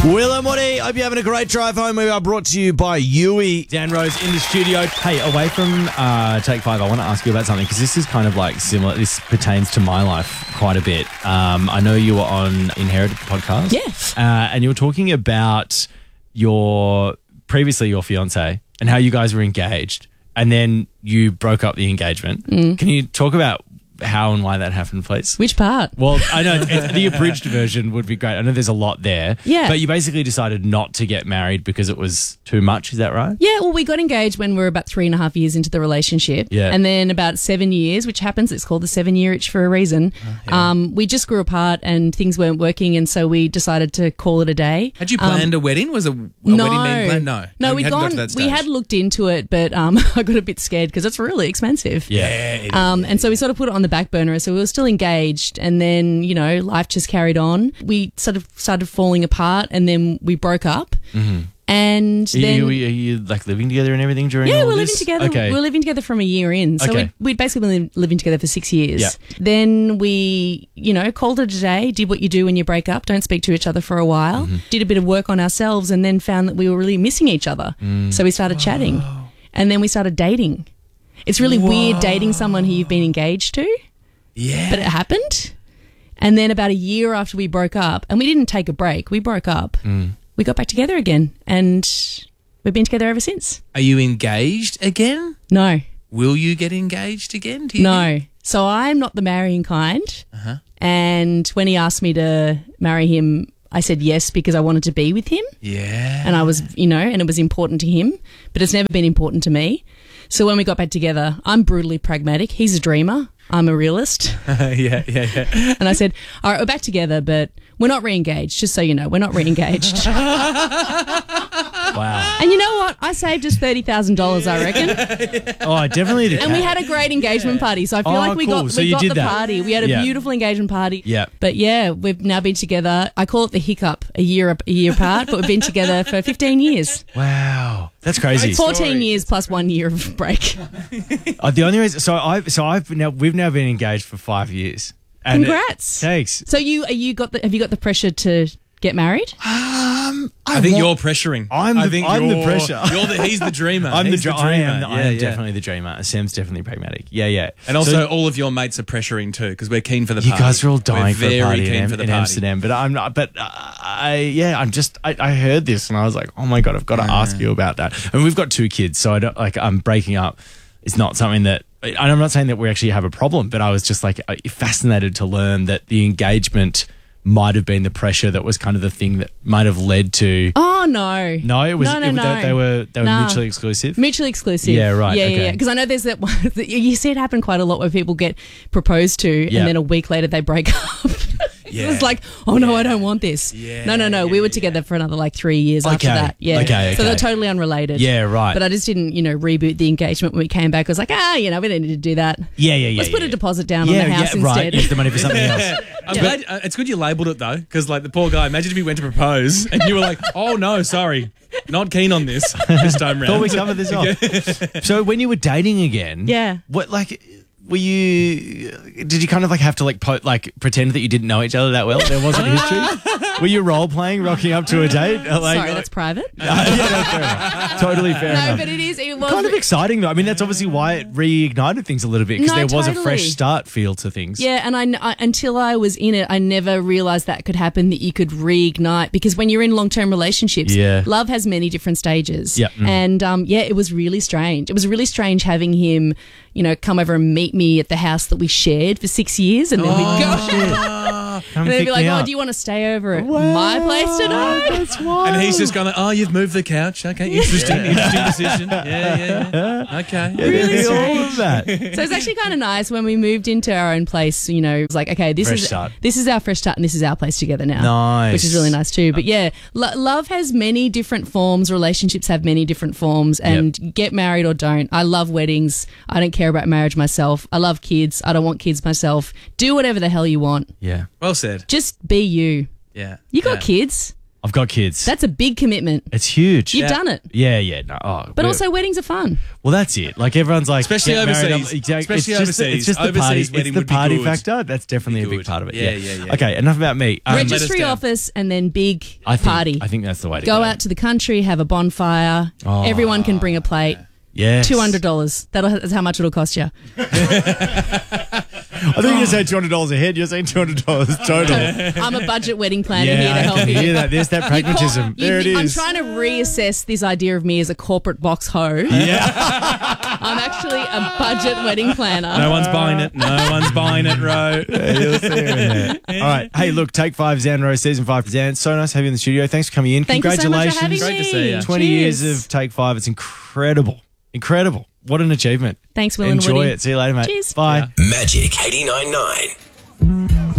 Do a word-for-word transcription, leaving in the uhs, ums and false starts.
Will and Woody, hope you're having a great drive home. We are brought to you by Yui. Dan Rose in the studio. Hey, away from uh, Take Five, I want to ask you about something because this is kind of like similar. This pertains to my life quite a bit. Um, I know you were on Inherited podcast. Yes. Uh, and you were talking about your, previously your fiance and how you guys were engaged and then you broke up the engagement. Mm. Can you talk about how and why that happened, please? Which part? Well, I know it, the abridged version would be great. I know there's a lot there. Yeah. But you basically decided not to get married because it was too much. Is that right? Yeah, well, we got engaged when we were about three and a half years into the relationship. Yeah. And then about seven years, which happens, it's called the seven-year itch for a reason. Uh, yeah. Um, we just grew apart and things weren't working, and so we decided to call it a day. Had you planned um, a wedding? Was a, a no, wedding being planned? No. No, we we'd hadn't got gone, to that we stage. had looked into it, but um, I got a bit scared because it's really expensive. Yeah. Um, and so we sort of put it on the back burner. So we were still engaged, and then, you know, life just carried on. We sort of started falling apart, and then we broke up. Mm-hmm. And Are you, then, are you like living together and everything during yeah, all we're this? living together. Okay. We were living together from a year in. So Okay. we'd, we'd basically been living together for six years. Yeah. Then we, you know, called it a day, did what you do when you break up, don't speak to each other for a while, Mm-hmm. did a bit of work on ourselves, and then found that we were really missing each other. Mm. So we started chatting. And then we started dating. It's really weird dating someone who you've been engaged to. Yeah. But it happened. And then about a year after we broke up, and we didn't take a break, we broke up, Mm. we got back together again, and we've been together ever since. Are you engaged again? No, Will you get engaged again? Do you no. think? So I'm not the marrying kind. Uh-huh. And when he asked me to marry him, I said yes because I wanted to be with him. Yeah. And I was, you know, and it was important to him, but it's never been important to me. So when we got back together, I'm brutally pragmatic. He's a dreamer. I'm a realist. yeah, yeah, yeah. And I said, all right, we're back together, but we're not re-engaged, just so you know. We're not re-engaged. Wow. And you know what? I saved us thirty thousand dollars, I reckon. Oh, definitely. The And we had a great engagement party. So I feel Oh, like we cool. got, So we you got did the that. party. We had a Yeah. beautiful engagement party. Yeah. But yeah, we've now been together. I call it the hiccup, a year a year apart, but we've been together for fifteen years. Wow. That's crazy. fourteen years plus one year of break. Uh, the only reason, so I, so I've now we've now been engaged for five years. And Congrats. It, thanks. So you are you got the have you got the pressure to get married? Um, I think want- you're pressuring. I'm I the- think I'm the you're- pressure. You're the, he's the dreamer. I'm the, He's dr- the I dreamer. am, I Yeah, am yeah. definitely the dreamer. Sam's definitely pragmatic. Yeah, yeah. And also, So all of your mates are pressuring too because we're keen for the you party. guys are all dying we're for a very party keen in, for the in party. Amsterdam, but I'm not. But uh, I, yeah, I'm just. I, I heard this and I was like, oh my god, I've got to ask you about that. And we've got two kids, so I don't like. I'm breaking up. It's not something that. And I'm not saying that we actually have a problem, but I was just like fascinated to learn that the engagement might have been the pressure that was kind of the thing that might have led to. Oh no. No, it was. No, no, it, no. They, they were. They were Nah. mutually exclusive. Mutually exclusive. Yeah, right, Yeah, okay. yeah, yeah. Because I know there's that one, you see it happen quite a lot where people get proposed to Yeah. and then a week later they break up. Yeah. It's like, oh no, I don't want this. Yeah, no, no, no. yeah, we were yeah, together for another like three years after Okay, that. Yeah. okay, So they're okay. totally unrelated. Yeah, right. But I just didn't, you know, reboot the engagement when we came back. I was like, ah, you know, we don't need to do that. Yeah, yeah, yeah. Let's put yeah. a deposit down yeah, on the house yeah, right. instead. Use the money for something else. I'm glad, uh, it's good you labelled it though, because like the poor guy. Imagine if he went to propose and you were like, "Oh no, sorry, not keen on this this time round." Thought we covered this off. So when you were dating again, Yeah. what like were you? Did you kind of like have to like po- like pretend that you didn't know each other that well? There wasn't history. Were you role playing, rocking up to a date? Like, Sorry, that's private. Uh, yeah, no, fair enough. Totally fair No, enough. but it is. It was Kind of exciting though. I mean, that's obviously why it reignited things a little bit because No, there was a totally. fresh start feel to things. Yeah, and I, I until I was in it, I never realized that could happen. That you could reignite because when you're in long-term relationships, Yeah. love has many different stages. Yeah. Mm. and um, yeah, it was really strange. It was really strange having him, you know, come over and meet me at the house that we shared for six years, and then we'd go. Come And they'd pick be like, me "Oh, up. do you want to stay over at my place tonight?" That's wild. And he's just going, "Oh, you've moved the couch. Okay, interesting, interesting decision. Yeah, yeah, yeah. Okay, Really Yeah, all strange. of that. So it's actually kind of nice when we moved into our own place. You know, it was like, okay, this Fresh is start. this is our fresh start, and this is our place together now. Nice. Which is really nice too. But yeah, lo- love has many different forms. Relationships have many different forms, and get married or don't. I love weddings. I don't care about marriage myself. I love kids. I don't want kids myself. Do whatever the hell you want. Yeah. Well said. Just be you. Yeah, You got yeah. kids. I've I've got kids. That's a big commitment. it's huge. You've done it. Yeah, yeah. No, oh, But we're- also, weddings are fun. well, that's it. Like everyone's like, Especially get married, overseas. I'm- exactly. Especially it's just, the- overseas. It's just the party. Overseas It's wedding the would be party good. factor. That's definitely a big good. part of it. Yeah, Yeah, yeah, yeah. Okay, enough about me. Um, Regis- Registry down. office and then big I think, party. I think that's the way to Go go. out to the country, have a bonfire. Oh. Everyone can bring a plate. Yes. Two hundred dollars. That's how much it'll cost you. I think you said two hundred dollars a head. You're saying two hundred dollars total. I'm a budget wedding planner yeah, here to I help can you. hear that. There's that You call- pragmatism. you- there it I'm is. trying to reassess this idea of me as a corporate box hoe. yeah. I'm actually a budget wedding planner. No one's buying it. No one's buying it, Ro. You'll see it in there. All right. Hey, look, Take Five Zan Rose, season five for Zan. So nice to have you in the studio. Thanks for coming in. Thank you so much Congratulations. for having Great me. to see ya. twenty Cheers. years of Take Five. It's incredible. Incredible. What an achievement. Thanks, Will and Enjoy Woody. it. See you later, mate. Cheers. Bye. Magic eighty-nine point nine.